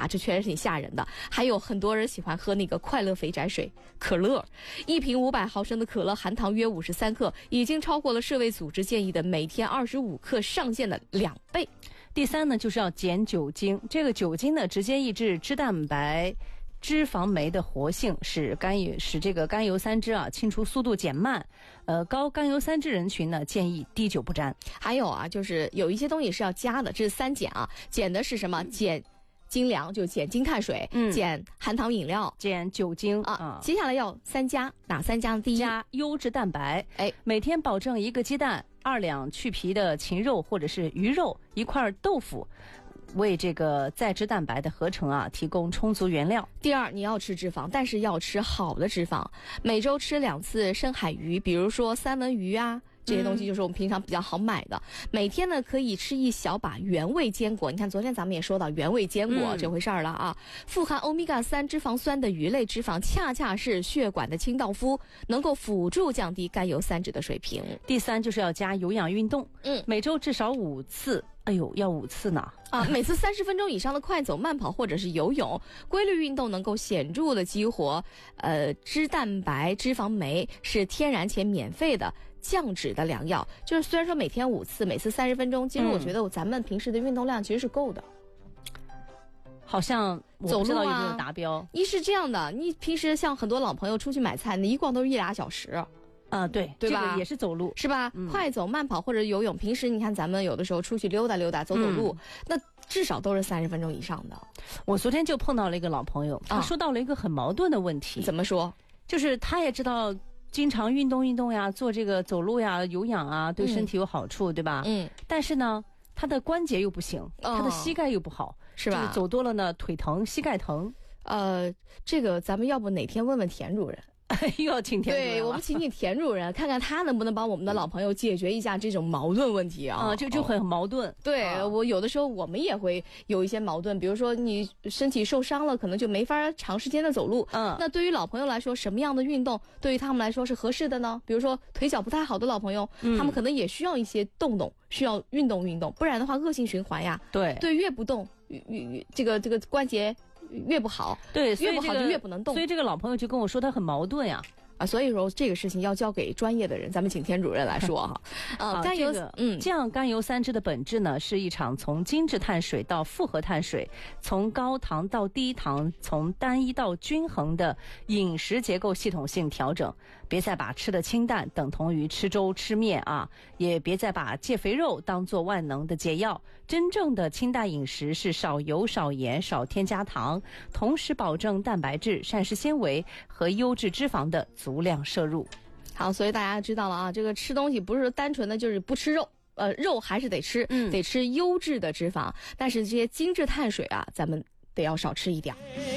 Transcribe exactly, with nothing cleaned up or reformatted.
呀，这确实挺吓人的。还有很多人喜欢喝那个快乐肥宅水可乐，一瓶五百毫升的可乐含糖约五十三克，已经超过了世卫组织建议的每天二十五克上限的两倍。 第三呢，就是要减酒精。这个酒精呢，直接抑制脂蛋白脂肪酶的活性，使甘油使这个甘油三酯啊清除速度减慢。呃，高甘油三酯人群呢，建议滴酒不沾。 还有啊，就是有一些东西是要加的，这是三减啊。减的是什么？减精粮，就减精碳水，嗯，减含糖饮料， 减酒精啊。 啊接下来要三加，哪三加呢？第一， 加优质蛋白。 哎， 每天保证一个鸡蛋，二两去皮的禽肉或者是鱼肉，一块豆腐，为这个再制蛋白的合成啊提供充足原料。 第二，你要吃脂肪，但是要吃好的脂肪，每周吃两次深海鱼，比如说三文鱼啊。这些东西就是我们平常比较好买的、嗯、每天呢可以吃一小把原味坚果。你看昨天咱们也说到原味坚果、嗯、这回事儿了啊。富含欧米伽三脂肪酸的鱼类脂肪恰恰是血管的清道夫，能够辅助降低甘油三酯的水平。 第三就是要加有氧运动，嗯，每周至少五次，哎呦要五次呢啊！每次三十分钟以上的快走、慢跑或者是游泳，规律运动能够显著的激活呃脂蛋白脂肪酶，是天然且免费的降脂的良药。就是虽然说每天五次，每次三十分钟，其实我觉得咱们平时的运动量其实是够的。 嗯、好像我不知道有没有达标。 一是这样的，你平时像很多老朋友出去买菜，你一逛都是一俩小时。 啊，对， 对吧？ 这个也是走路， 是吧？嗯、快走、慢跑或者游泳，平时你看咱们有的时候出去溜达溜达、走走路，嗯、那至少都是三十分钟以上的。 我昨天就碰到了一个老朋友，他说到了一个很矛盾的问题。 怎么说？ 就是他也知道经常运动运动呀，做这个走路呀、有氧啊，对身体有好处，嗯、对吧？嗯。但是呢，他的关节又不行，哦、他的膝盖又不好， 是吧？ 就是走多了呢，腿疼、膝盖疼。 呃，这个咱们要不哪天问问田主任？ 又要请田主任， 对，我们请请田主任，看看他能不能帮我们的老朋友解决一下这种矛盾问题啊！ 啊，就就很矛盾。哦、 对、 啊、 我有的时候我们也会有一些矛盾，比如说你身体受伤了，可能就没法长时间的走路。嗯，那对于老朋友来说，什么样的运动对于他们来说是合适的呢？比如说腿脚不太好的老朋友，嗯、他们可能也需要一些动动，需要运动运动，不然的话恶性循环呀。 对对，越不动，越越这个这个关节越不好。 对， 越不好就越不能动。 所以这个老朋友就跟我说他很矛盾呀。 啊，所以说这个事情要交给专业的人，咱们请田主任来说哈。 呃，甘油，这个、嗯，降甘油三酯的本质呢，是一场从精制碳水到复合碳水，从高糖到低糖，从单一到均衡的饮食结构系统性调整。别再把吃的清淡等同于吃粥吃面啊，也别再把戒肥肉当作万能的解药。真正的清淡饮食是少油、少盐、少添加糖，同时保证蛋白质、膳食纤维和优质脂肪的足量摄入。 好，所以大家知道了啊，这个吃东西不是单纯的就是不吃肉，呃，肉还是得吃，嗯，得吃优质的脂肪，但是这些精致碳水啊，咱们得要少吃一点。